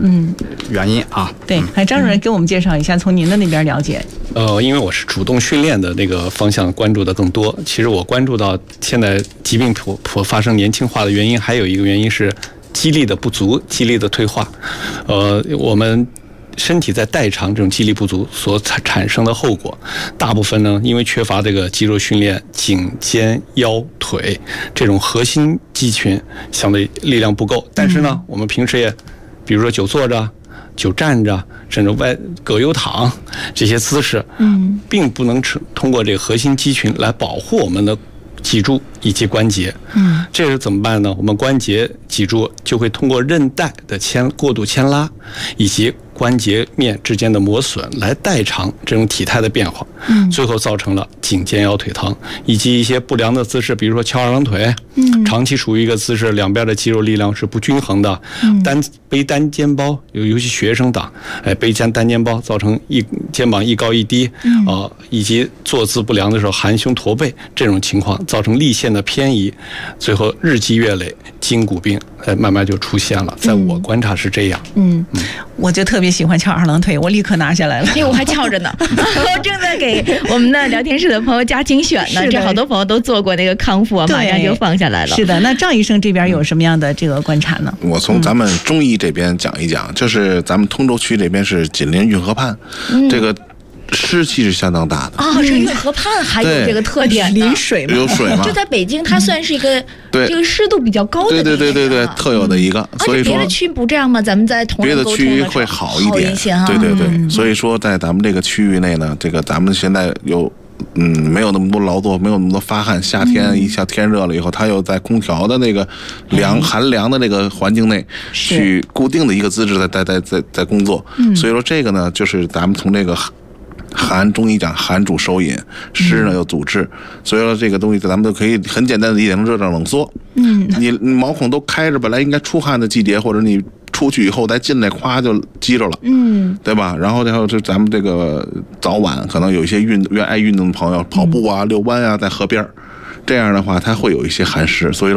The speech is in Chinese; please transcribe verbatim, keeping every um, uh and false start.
嗯原因啊。 对，还张主任给我们介绍一下，从您的那边了解。 呃，因为我是主动训练的那个方向关注的更多。其实我关注到现在疾病普普发生年轻化的原因，还有一个原因是肌力的不足、肌力的退化。呃，我们身体在代偿这种肌力不足所产生的后果，大部分呢，因为缺乏这个肌肉训练，颈肩腰腿这种核心肌群相对力量不够。但是呢，我们平时也，比如说久坐着、久站着，甚至外葛优躺这些姿势，嗯，并不能通过这个核心肌群来保护我们的脊柱以及关节。嗯，这是怎么办呢？我们关节、脊柱就会通过韧带的牵过度牵拉，以及关节面之间的磨损来代偿这种体态的变化，嗯，最后造成了颈肩腰腿疼，以及一些不良的姿势，比如说翘二郎腿，嗯，长期处于一个姿势，两边的肌肉力量是不均衡的，嗯，单背单肩包，尤其学生党，哎，背肩单肩包造成一肩膀一高一低，嗯，呃，以及坐姿不良的时候含胸驼背这种情况，造成力线的偏移，最后日积月累，筋骨病，哎，慢慢就出现了。在我观察是这样， 嗯，嗯我就特别喜欢翘二郎腿，我立刻拿下来了， 因为我还翘着呢。我正在给我们的聊天室的朋友加精选呢，这好多朋友都做过那个康复啊，马上就放下来了。 是的，那赵医生这边有什么样的这个观察呢？ 我从咱们中医这边讲一讲，就是咱们通州区这边是紧邻运河畔，嗯、这个湿气是相当大的啊、哦，是运河畔还有这个特点， 临水嘛， 有水嘛。 就在北京，它算是一个、嗯、这个湿度比较高的， 对对对对对，特有的一个。 嗯、 所以说， 别的区不这样吗？咱们在同别的区域会好一点， 好一些哈。 对对对，嗯、所以说在咱们这个区域内呢，这个咱们现在有。嗯，没有那么多劳作，没有那么多发汗。夏天一下天热了以后，它又在空调的那个凉、嗯、寒凉的那个环境内，去固定的一个姿势在在在在在工作。嗯，所以说这个呢，就是咱们从这个寒中医讲寒主收引，湿呢又阻滞，所以说这个东西咱们都可以很简单的理解成热胀冷缩。嗯，你毛孔都开着，本来应该出汗的季节，或者你出去以后再进来，咵就激着了，嗯，对吧？然后然后就咱们这个早晚可能有一些运愿爱运动的朋友，跑步啊、遛弯啊，在河边，这样的话它会有一些寒湿，所以说。